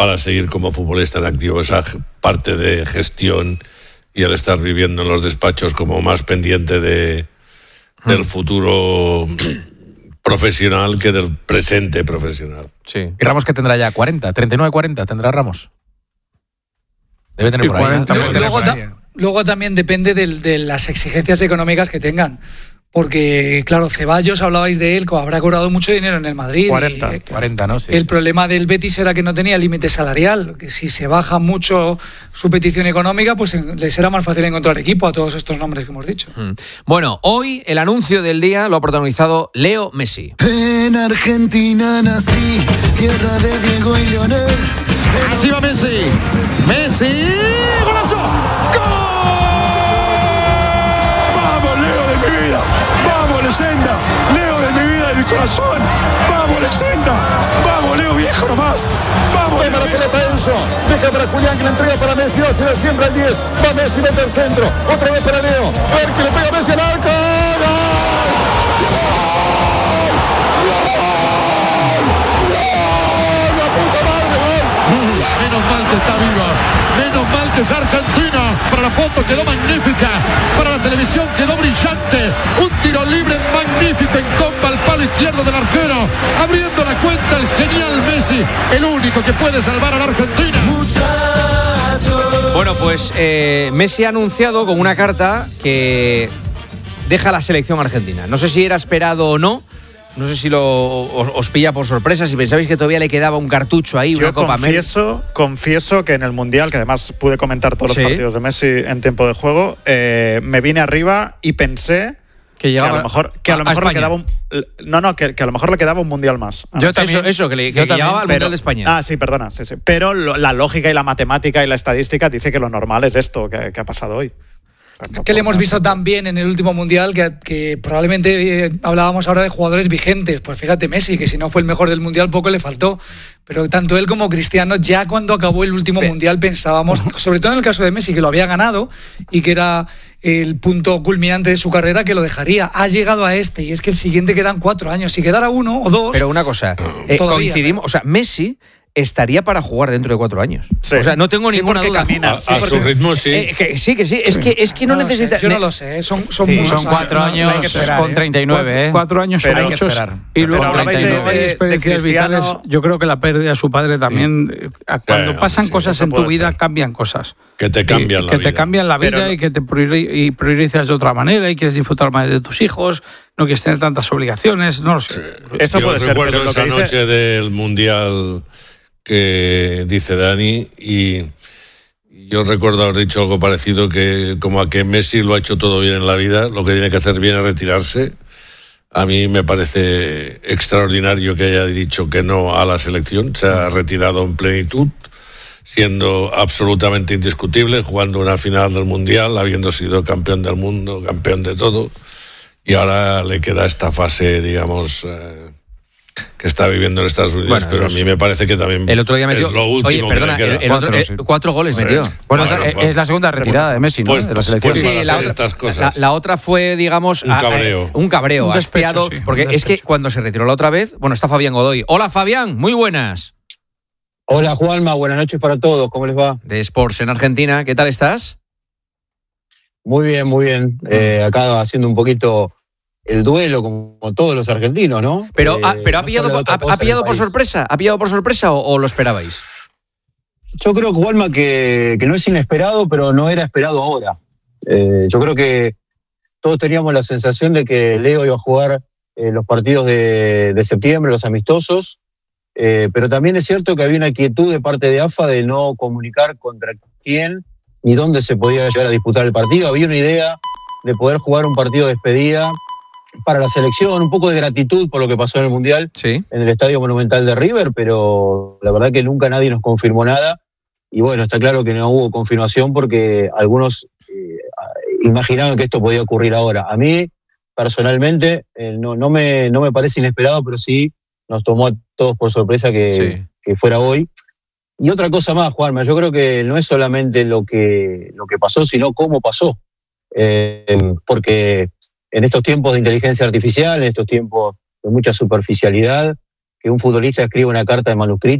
para seguir como futbolista en activo. Esa parte de gestión y el estar viviendo en los despachos como más pendiente del futuro profesional que del presente profesional. Sí. Y Ramos, que tendrá ya 39-40 tendrá Ramos. Debe tener por ahí. Luego también depende de las exigencias económicas que tengan. Porque, claro, Ceballos, hablabais de él, habrá cobrado mucho dinero en el Madrid. 40, ¿no? Sí, el problema del Betis era que no tenía límite salarial, que si se baja mucho su petición económica, pues les será más fácil encontrar equipo a todos estos nombres que hemos dicho. Bueno, hoy el anuncio del día lo ha protagonizado Leo Messi. En Argentina nací, tierra de Diego y Leonel. Así va Messi. Messi, golazo. ¡Gol! Leyenda, Leo de mi vida y mi corazón. Vamos, leyenda. Vamos, Leo viejo nomás. Vamos, Leo. La pelota Enzo. Deja para Julián, que la entrega para Messi. Va a ser siempre al 10. Va Messi, mete al centro. Otra vez para Leo. A ver que le pega Messi al arco. Menos mal que está viva. Menos mal que es Argentina. Para la foto quedó magnífica. Para la televisión quedó brillante. Un tiro libre magnífico en comba al palo izquierdo del arquero. Abriendo la cuenta el genial Messi. El único que puede salvar a la Argentina. Bueno, pues Messi ha anunciado con una carta que deja la selección argentina. No sé si era esperado o no. No sé si os pilla por sorpresa, si pensabais que todavía le quedaba un cartucho ahí, una Copa América. Confieso que en el Mundial, que además pude comentar todos los partidos de Messi en tiempo de juego, me vine arriba y pensé que a lo mejor le quedaba que a lo mejor le quedaba un Mundial más. Yo también, que llegaba al Mundial de España. Sí, perdona, sí. Pero la lógica y la matemática y la estadística dice que lo normal es esto que ha pasado hoy. Que le hemos visto tan bien en el último Mundial que probablemente hablábamos ahora de jugadores vigentes. Pues fíjate, Messi, que si no fue el mejor del Mundial poco le faltó. Pero tanto él como Cristiano, ya cuando acabó el último Mundial pensábamos, sobre todo en el caso de Messi, que lo había ganado y que era el punto culminante de su carrera, que lo dejaría. Ha llegado a este y es que el siguiente quedan 4 años. Si quedara 1 o 2... Pero una cosa, coincidimos, o sea, Messi estaría para jugar dentro de 4 años. Sí. O sea, no tengo ninguna duda. Camina. A su ritmo, sí. Sí. Es que no necesita. Yo no lo sé. Son muchos 4 años con 39. 4 años son muchos. Y luego hay experiencias vitales. Yo creo que la pérdida de su padre también. Cuando pasan cosas en tu vida, cambian cosas. Que te cambian la vida. Que te cambian la vida y que te priorizas de otra manera y quieres disfrutar más de tus hijos, no quieres tener tantas obligaciones, no lo sé. Eso puede ser. Recuerdo esa noche del Mundial que dice Dani, y yo recuerdo haber dicho algo parecido, que como a que Messi lo ha hecho todo bien en la vida, lo que tiene que hacer bien es retirarse. A mí me parece extraordinario que haya dicho que no a la selección, se ha retirado en plenitud, siendo absolutamente indiscutible, jugando una final del Mundial, habiendo sido campeón del mundo, campeón de todo, y ahora le queda esta fase, digamos, que está viviendo en Estados Unidos, bueno, pero a mí me parece que también el otro día metió, es lo último que le queda. 4 goles metió. Bueno, es la segunda retirada de Messi, ¿no? Pues, de la selección. Sí, la otra fue, digamos, un cabreo, hastiado, sí, porque es que cuando se retiró la otra vez, bueno, está Fabián Godoy. Hola, Fabián, muy buenas. Hola, Juanma, buenas noches para todos, ¿cómo les va? De Sports en Argentina, ¿qué tal estás? Muy bien, muy bien. Acá haciendo un poquito el duelo como todos los argentinos, ¿no? Pero ha pillado por sorpresa. ¿Ha pillado por sorpresa o lo esperabais? Yo creo, Juanma, que no es inesperado, pero no era esperado ahora. Yo creo que todos teníamos la sensación de que Leo iba a jugar los partidos de septiembre, los amistosos, pero también es cierto que había una quietud de parte de AFA de no comunicar contra quién ni dónde se podía llegar a disputar el partido. Había una idea de poder jugar un partido de despedida para la selección, un poco de gratitud por lo que pasó en el Mundial, sí, en el Estadio Monumental de River, pero la verdad que nunca nadie nos confirmó nada. Y bueno, está claro que no hubo confirmación porque algunos imaginaron que esto podía ocurrir ahora. A mí, personalmente, no me parece inesperado, pero sí nos tomó a todos por sorpresa que fuera hoy. Y otra cosa más, Juanma, yo creo que no es solamente lo que pasó, sino cómo pasó. Porque en estos tiempos de inteligencia artificial, en estos tiempos de mucha superficialidad, que un futbolista escriba una carta de manuscrito